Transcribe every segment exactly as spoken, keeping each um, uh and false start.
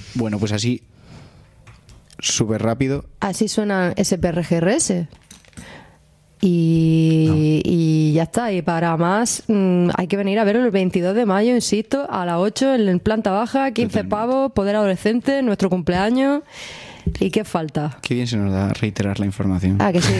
Bueno, pues así, súper rápido. Así suena S P R G R S. Y, no. y ya está. Y para más, mmm, hay que venir a verlo el veintidós de mayo, insisto, a las ocho en planta baja, quince pavos, poder adolescente, nuestro cumpleaños. ¿Y qué falta? Qué bien se nos da reiterar la información. Ah, que sí.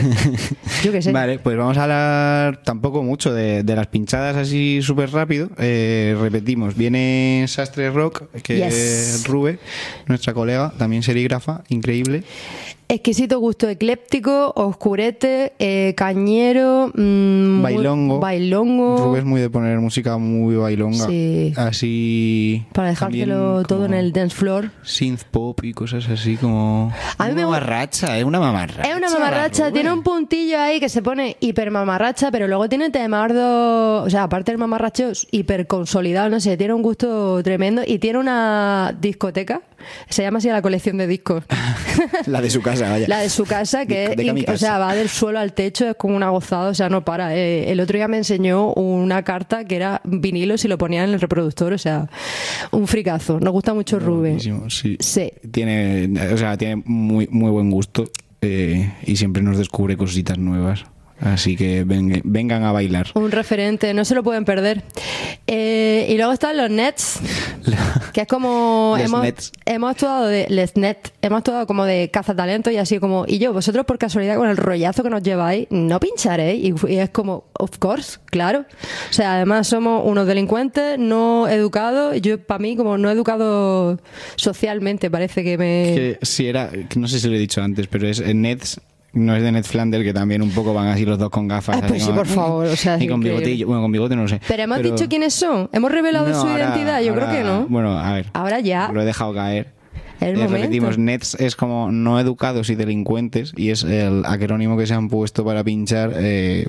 Yo que sé. Vale, pues vamos a hablar tampoco mucho de, de las pinchadas así súper rápido. Eh, repetimos, viene Sastre Rock, que yes. es Rube, nuestra colega, también serígrafa, increíble. Exquisito gusto ecléptico, oscurete, eh, cañero, mmm, bailongo. bailongo. Rubén es muy de poner música muy bailonga. Sí. Así. Para dejártelo todo en el dance floor. Synth pop y cosas así como. A mí una me... mamarracha, es una mamarracha. Es una mamarracha, tiene un puntillo ahí que se pone hiper mamarracha, pero luego tiene temardo. O sea, aparte del mamarracho, hiper consolidado, no sé, tiene un gusto tremendo y tiene una discoteca. Se llama así la colección de discos. La de su casa, vaya. La de su casa, que es, o sea, va del suelo al techo, es como una gozada, o sea, no para. Eh, el otro día me enseñó una carta que era vinilo si lo ponían en el reproductor, o sea, un fricazo. Nos gusta mucho Rubén. Sí. sí. Tiene, o sea, tiene muy, muy buen gusto eh, y siempre nos descubre cositas nuevas. Así que ven, vengan a bailar. Un referente, no se lo pueden perder. Eh, y luego están los Nets, que es como hemos, hemos actuado de Les Net, hemos actuado como de cazatalento y así como, y yo, vosotros por casualidad con el rollazo que nos lleváis, no pincharéis. Y, y es como, of course, claro. O sea, además somos unos delincuentes no educados. Yo, para mí, como no educado socialmente, parece que me... Que si era, no sé si lo he dicho antes, pero es Nets. No es de Ned Flanders, que también un poco van así los dos con gafas. Ah, pues sí, por favor. O sea, y con bigotillo. Bueno, con bigote no lo sé. Pero hemos pero... dicho quiénes son. Hemos revelado no, su ahora, identidad. Yo ahora, creo que no. Bueno, a ver. Ahora ya. Lo he dejado caer. El eh, momento. Repetimos, Nets es como no educados y delincuentes. Y es el acrónimo que se han puesto para pinchar. Eh...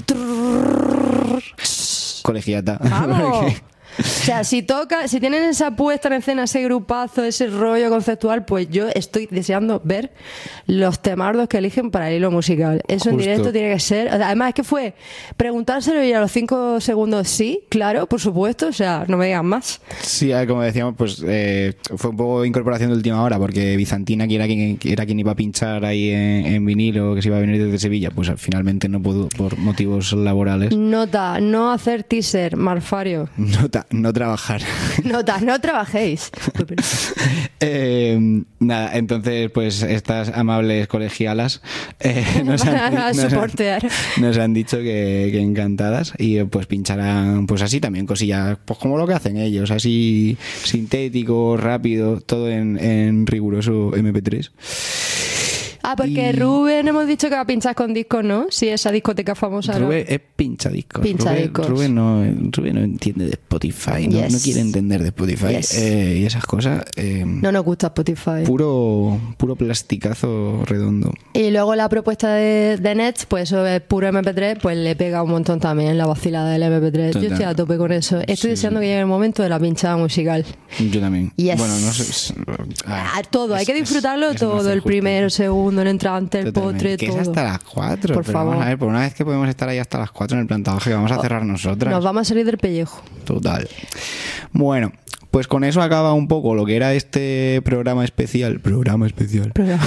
Colegiata. ¡Vamos! O sea, si toca, si tienen esa puesta en escena, ese grupazo, ese rollo conceptual, pues yo estoy deseando ver los temardos que eligen para el hilo musical. Eso Justo. En directo tiene que ser. O sea, además, es que fue preguntárselo y a los cinco segundos sí, claro, por supuesto. O sea, no me digan más. Sí, como decíamos, pues eh, fue un poco incorporación de última hora, porque Bizantina, que era quien, que era quien iba a pinchar ahí en, en vinilo, que se iba a venir desde Sevilla, pues finalmente no pudo por motivos laborales. Nota, no hacer teaser, Marfario. Nota. No trabajar. Nota, no trabajéis. eh, nada, entonces, pues estas amables colegialas eh, nos, han, nos, han, nos han dicho que, que encantadas y pues pincharán pues así también cosillas, pues como lo que hacen ellos, así sintético, rápido, todo en, en riguroso eme pe tres. Ah, porque y... Rubén hemos dicho que va a pinchar con discos, ¿no? Sí, esa discoteca famosa. Rubén ¿no? es pincha discos. Pincha Rubén, discos. Rubén no, Rubén no entiende de Spotify, no, yes. no quiere entender de Spotify yes. eh, y esas cosas. Eh, no nos gusta Spotify. Puro, puro plasticazo redondo. Y luego la propuesta de, de Nets, pues eso es puro eme pe tres, pues le pega un montón también la vacilada del eme pe tres. Total. Yo estoy a tope con eso. Estoy sí. deseando que llegue el momento de la pinchada musical. Yo también. Yes. Bueno, no sé. Ah, todo, es, hay que disfrutarlo es, todo. El primero, el segundo, el entrante, el potre, que todo. es hasta las cuatro. Por pero favor. Vamos a ver, por una vez que podemos estar ahí hasta las cuatro en el plantaje, que vamos a cerrar nosotras. Nos vamos a salir del pellejo. Total. Bueno, pues con eso acaba un poco lo que era este programa especial. Programa especial. Programa.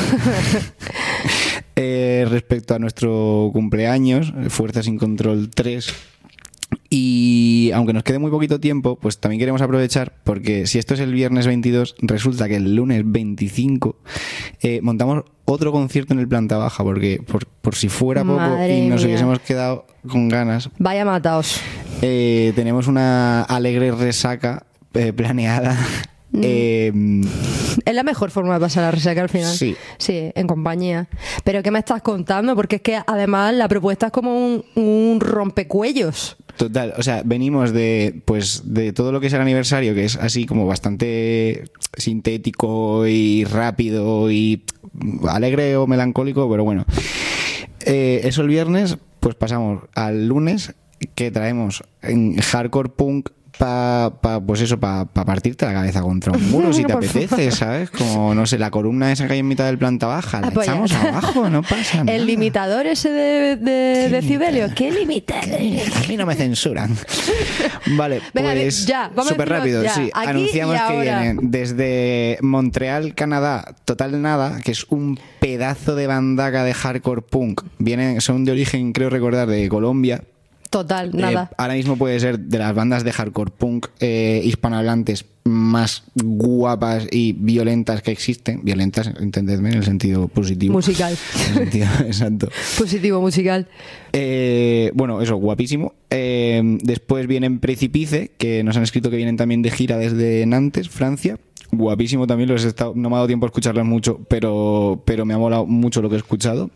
eh, respecto a nuestro cumpleaños, Fuerza Sin Control tres. Y aunque nos quede muy poquito tiempo, pues también queremos aprovechar, porque si esto es el viernes veintidós, resulta que el lunes veinticinco eh, montamos otro concierto en el planta baja, porque por, por si fuera poco Madre y nos mía. hubiésemos quedado con ganas. Vaya mataos. Eh, tenemos una alegre resaca eh, planeada. Mm. Eh, es la mejor forma de pasar la resaca al final. Sí. Sí, en compañía. Pero ¿qué me estás contando? Porque es que además la propuesta es como un, un rompecuellos. Total, o sea, venimos de pues de todo lo que es el aniversario, que es así como bastante sintético y rápido y alegre o melancólico, pero bueno. Eh, eso el viernes, pues pasamos al lunes, que traemos en hardcore punk para, pa, pues eso, para pa partirte la cabeza contra un muro si te apetece, ¿sabes? Como, no sé, la columna esa que hay en mitad del planta baja, la Apoyar. echamos abajo, no pasa nada. El limitador ese de, de decibelios, ¿qué limitador? A mí no me censuran. Vale, Venga, pues ya, vamos súper a decirlo rápido, ya. sí. Aquí Anunciamos y que ahora. vienen desde Montreal, Canadá, Total Nada, que es un pedazo de bandaca de hardcore punk. Vienen, son de origen, creo recordar, de Colombia. Total, Eh, nada. ahora mismo puede ser de las bandas de hardcore punk eh, hispanohablantes más guapas y violentas que existen. Violentas, entendedme, en el sentido positivo. Musical. En el sentido, exacto. Positivo musical. Eh, bueno, eso, guapísimo. Eh, después vienen Precipice, que nos han escrito que vienen también de gira desde Nantes, Francia. Guapísimo también, los he estado, no me ha dado tiempo a escucharlas mucho, pero, pero me ha molado mucho lo que he escuchado.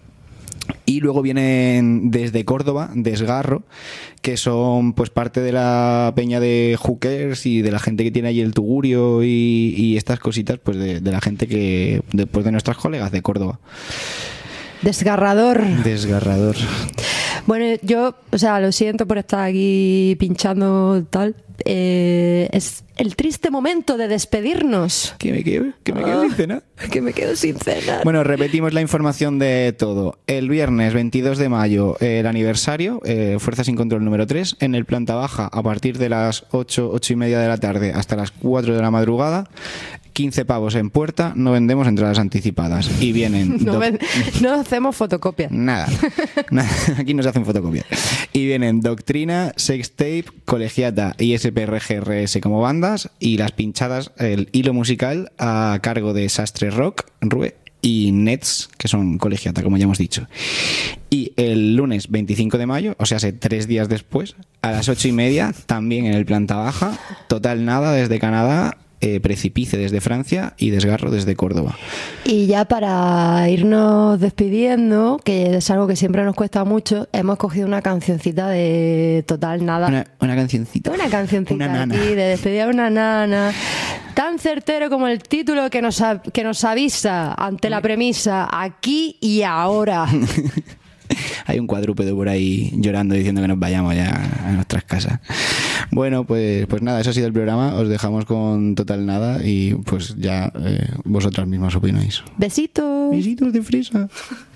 Y luego vienen desde Córdoba, Desgarro, que son pues parte de la peña de hookers y de la gente que tiene allí el tugurio y, y estas cositas, pues de, de la gente que, después de nuestras colegas de Córdoba. Desgarrador. Desgarrador. Bueno, yo, o sea, lo siento por estar aquí pinchando tal. Eh, es el triste momento de despedirnos. Que me quedo, que me quedo Ah, sin cenar. Que me quedo sin cenar. Bueno, repetimos la información de todo. El viernes veintidós de mayo, eh, el aniversario, eh, Fuerza Sin Control número tres, en el planta baja a partir de las ocho, ocho y media de la tarde hasta las cuatro de la madrugada. quince pavos en puerta, no vendemos entradas anticipadas. Y vienen... no, doc- ven- no hacemos fotocopias. Nada. Nada. Aquí no se hacen fotocopias. Y vienen Doctrina, Sextape, Colegiata y S P R G R S como bandas. Y las pinchadas, el hilo musical a cargo de Sastre Rock, Rue, y Nets, que son Colegiata, como ya hemos dicho. Y el lunes veinticinco de mayo, o sea, hace tres días después, a las ocho y media, también en el planta baja, Total Nada desde Canadá, eh, Precipice desde Francia y Desgarro desde Córdoba. Y ya para irnos despidiendo, que es algo que siempre nos cuesta mucho, hemos cogido una cancioncita de Total Nada. Una, una cancioncita. Una cancioncita Una nana. aquí de despedida de una nana. Tan certero como el título que nos, a- que nos avisa ante la premisa aquí y ahora. Hay un cuadrúpedo por ahí llorando diciendo que nos vayamos ya a nuestras casas. Bueno, pues, pues nada, eso ha sido el programa. Os dejamos con Total Nada y pues ya eh, vosotras mismas opináis. Besitos. Besitos de fresa.